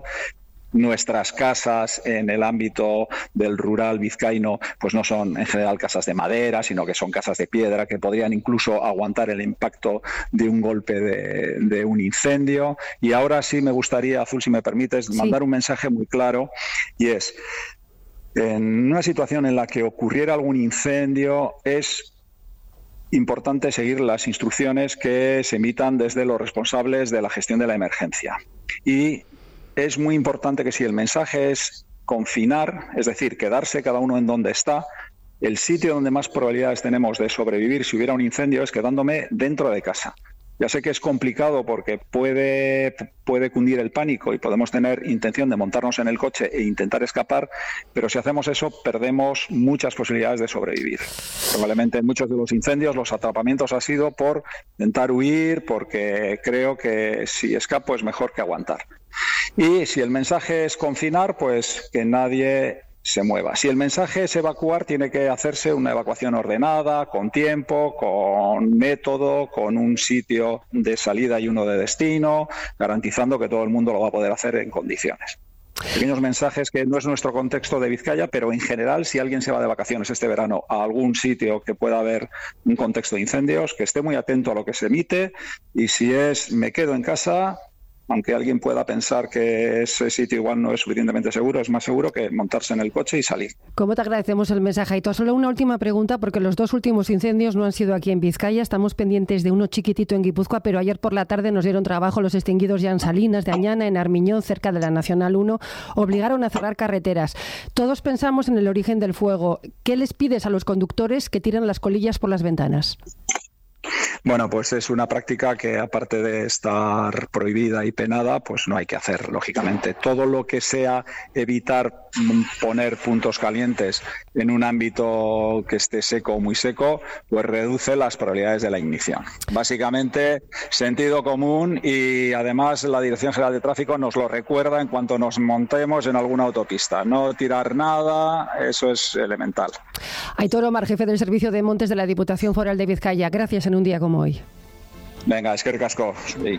Nuestras casas en el ámbito del rural vizcaíno pues no son en general casas de madera, sino que son casas de piedra que podrían incluso aguantar el impacto de un golpe de, de un incendio. Y ahora sí me gustaría, Azul, si me permites, sí, mandar un mensaje muy claro, y es: en una situación en la que ocurriera algún incendio, es importante seguir las instrucciones que se emitan desde los responsables de la gestión de la emergencia. Y es muy importante que si el mensaje es confinar, es decir, quedarse cada uno en donde está, el sitio donde más probabilidades tenemos de sobrevivir si hubiera un incendio es quedándome dentro de casa. Ya sé que es complicado porque puede, puede cundir el pánico y podemos tener intención de montarnos en el coche e intentar escapar, pero si hacemos eso perdemos muchas posibilidades de sobrevivir. Probablemente en muchos de los incendios los atrapamientos ha sido por intentar huir, porque creo que si escapo es mejor que aguantar. Y si el mensaje es confinar, pues que nadie se mueva. Si el mensaje es evacuar, tiene que hacerse una evacuación ordenada, con tiempo, con método, con un sitio de salida y uno de destino, garantizando que todo el mundo lo va a poder hacer en condiciones. Pequeños mensajes que no es nuestro contexto de Vizcaya, pero en general, si alguien se va de vacaciones este verano a algún sitio que pueda haber un contexto de incendios, que esté muy atento a lo que se emite, y si es me quedo en casa, aunque alguien pueda pensar que ese sitio igual no es suficientemente seguro, es más seguro que montarse en el coche y salir. ¿Cómo te agradecemos el mensaje? Aitor, solo una última pregunta, porque los dos últimos incendios no han sido aquí en Vizcaya. Estamos pendientes de uno chiquitito en Guipúzcoa, pero ayer por la tarde nos dieron trabajo los extinguidos ya en Salinas de Añana, en Armiñón, cerca de la Nacional uno. Obligaron a cerrar carreteras. Todos pensamos en el origen del fuego. ¿Qué les pides a los conductores que tiran las colillas por las ventanas? Bueno, pues es una práctica que, aparte de estar prohibida y penada, pues no hay que hacer, lógicamente. Todo lo que sea evitar poner puntos calientes en un ámbito que esté seco o muy seco, pues reduce las probabilidades de la ignición. Básicamente, sentido común, y además la Dirección General de Tráfico nos lo recuerda en cuanto nos montemos en alguna autopista. No tirar nada, eso es elemental. Aitor Omar, jefe del Servicio de Montes de la Diputación Foral de Vizcaya. Gracias en un día como hoy. Venga, es que ricasco. Sí.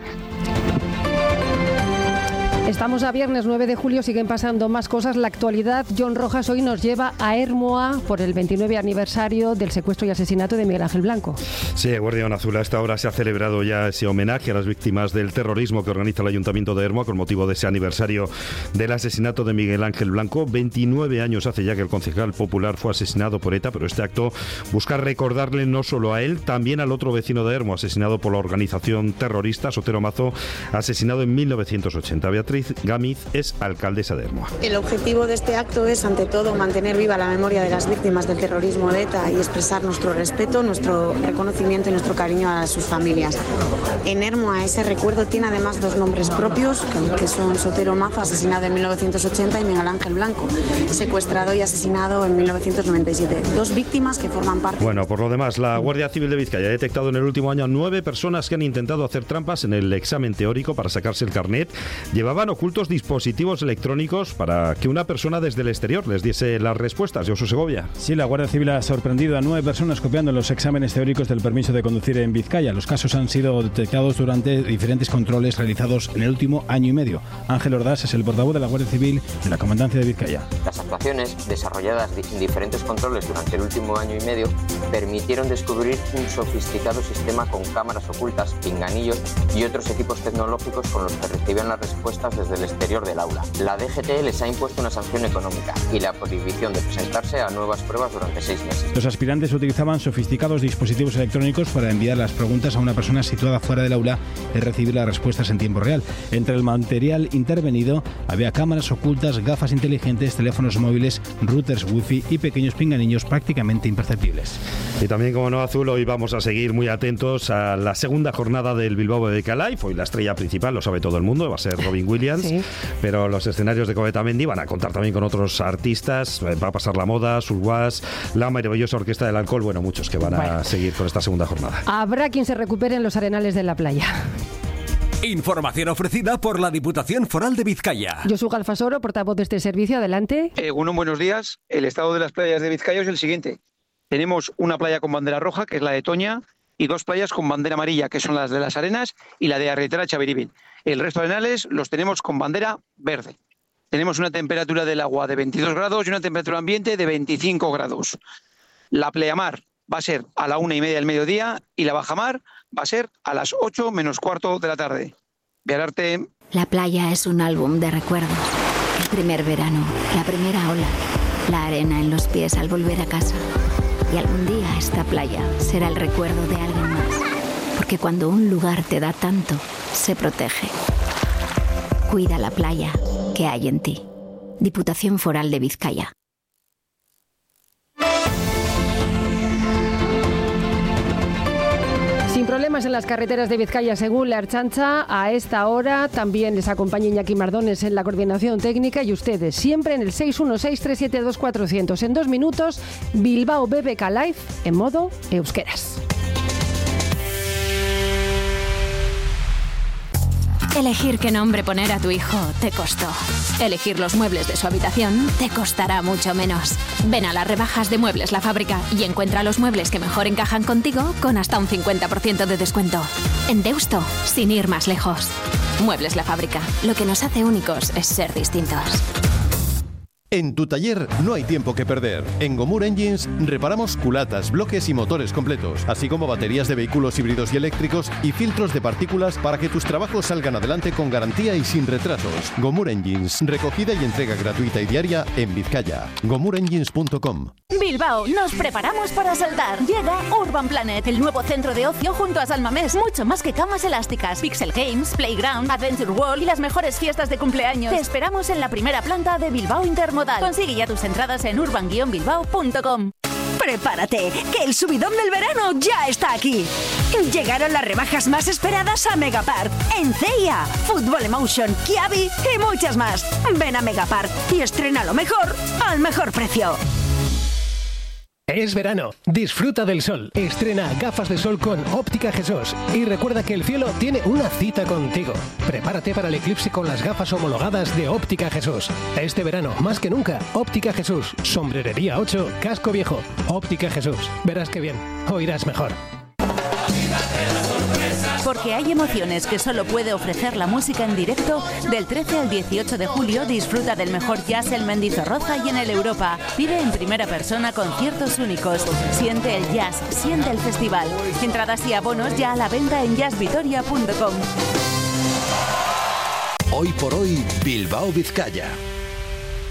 Estamos a viernes nueve de julio, siguen pasando más cosas. La actualidad, John Rojas, hoy nos lleva a Hermoa por el veintinueve aniversario del secuestro y asesinato de Miguel Ángel Blanco. Sí, Guardián Azul, a esta hora se ha celebrado ya ese homenaje a las víctimas del terrorismo que organiza el Ayuntamiento de Hermoa con motivo de ese aniversario del asesinato de Miguel Ángel Blanco. veintinueve años hace ya que el concejal popular fue asesinado por ETA, pero este acto busca recordarle no solo a él, también al otro vecino de Hermoa, asesinado por la organización terrorista, Sotero Mazo, asesinado en mil novecientos ochenta. Beatriz Gámez es alcaldesa de Hermoa. El objetivo de este acto es, ante todo, mantener viva la memoria de las víctimas del terrorismo de ETA y expresar nuestro respeto, nuestro reconocimiento y nuestro cariño a sus familias. En Hermoa ese recuerdo tiene además dos nombres propios, que son Sotero Mazo, asesinado en mil novecientos ochenta, y Miguel Ángel Blanco, secuestrado y asesinado en mil novecientos noventa y siete. Dos víctimas que forman parte... Bueno, por lo demás, la Guardia Civil de Vizcaya ha detectado en el último año a nueve personas que han intentado hacer trampas en el examen teórico para sacarse el carnet. Llevaban ocultos dispositivos electrónicos para que una persona desde el exterior les diese las respuestas. Josu Segovia. Sí, la Guardia Civil ha sorprendido a nueve personas copiando los exámenes teóricos del permiso de conducir en Vizcaya. Los casos han sido detectados durante diferentes controles realizados en el último año y medio. Ángel Ordaz es el portavoz de la Guardia Civil de la Comandancia de Vizcaya. Las actuaciones desarrolladas en diferentes controles durante el último año y medio permitieron descubrir un sofisticado sistema con cámaras ocultas, pinganillos y otros equipos tecnológicos con los que recibían las respuestas desde el exterior del aula. La D G T les ha impuesto una sanción económica y la prohibición de presentarse a nuevas pruebas durante seis meses. Los aspirantes utilizaban sofisticados dispositivos electrónicos para enviar las preguntas a una persona situada fuera del aula y recibir las respuestas en tiempo real. Entre el material intervenido había cámaras ocultas, gafas inteligentes, teléfonos móviles, routers wifi y pequeños pinganillos prácticamente imperceptibles. Y también, como no, Azul, hoy vamos a seguir muy atentos a la segunda jornada del Bilbao B B K Live. Hoy la estrella principal, lo sabe todo el mundo, va a ser Robin Williams. Sí. Pero los escenarios de Covetamendi van a contar también con otros artistas. Va a pasar La Moda, Surwas, la maravillosa Orquesta del Alcohol. Bueno, muchos que van bueno. a seguir con esta segunda jornada. Habrá quien se recupere en los arenales de la playa. Información ofrecida por la Diputación Foral de Vizcaya. Josu Galfasoro, portavoz de este servicio, adelante. Eh, bueno, buenos días. El estado de las playas de Vizcaya es el siguiente. Tenemos una playa con bandera roja, que es la de Toña, y dos playas con bandera amarilla, que son las de Las Arenas y la de Arretera Chaviribin. El resto de arenales los tenemos con bandera verde. Tenemos una temperatura del agua de veintidós grados y una temperatura ambiente de veinticinco grados. La pleamar va a ser a la una y media del mediodía y la bajamar va a ser a las ocho menos cuarto de la tarde. Viararte. La playa es un álbum de recuerdos. El primer verano, la primera ola, la arena en los pies al volver a casa. Y algún día esta playa será el recuerdo de alguien más. Porque cuando un lugar te da tanto, se protege. Cuida la playa que hay en ti. Diputación Foral de Vizcaya. Sin problemas en las carreteras de Vizcaya, según la Ertzaintza. A esta hora también les acompaña Iñaki Mardones en la coordinación técnica y ustedes siempre en el seis uno seis, tres siete dos, cuatro cero cero. En dos minutos, Bilbao B B K Live en modo euskeraz. Elegir qué nombre poner a tu hijo te costó. Elegir los muebles de su habitación te costará mucho menos. Ven a las rebajas de Muebles La Fábrica y encuentra los muebles que mejor encajan contigo con hasta un cincuenta por ciento de descuento. En Deusto, sin ir más lejos. Muebles La Fábrica. Lo que nos hace únicos es ser distintos. En tu taller no hay tiempo que perder. En Gomur Engines reparamos culatas, bloques y motores completos, así como baterías de vehículos híbridos y eléctricos y filtros de partículas para que tus trabajos salgan adelante con garantía y sin retrasos. Gomur Engines, recogida y entrega gratuita y diaria en Vizcaya. gomur engines punto com. Bilbao, nos preparamos para saltar. Llega Urban Planet, el nuevo centro de ocio junto a San Mamés. Mucho más que camas elásticas, Pixel Games, Playground, Adventure World y las mejores fiestas de cumpleaños. Te esperamos en la primera planta de Bilbao Intermodal. Consigue ya tus entradas en urban guion bilbao punto com. Prepárate, que el subidón del verano ya está aquí. Llegaron las rebajas más esperadas a Megapark. En C I A, Fútbol Emotion, Kiabi y muchas más. Ven a Megapark y estrena lo mejor al mejor precio. Es verano, disfruta del sol, estrena gafas de sol con Óptica Jesús y recuerda que el cielo tiene una cita contigo. Prepárate para el eclipse con las gafas homologadas de Óptica Jesús. Este verano, más que nunca, Óptica Jesús, Sombrerería ocho, Casco Viejo. Óptica Jesús, verás que bien, oirás mejor. Porque hay emociones que solo puede ofrecer la música en directo. Del trece al dieciocho de julio disfruta del mejor jazz en Mendizorroza y en el Europa. Vive en primera persona conciertos únicos. Siente el jazz, siente el festival. Entradas y abonos ya a la venta en jazz vitoria punto com. Hoy por hoy, Bilbao Vizcaya.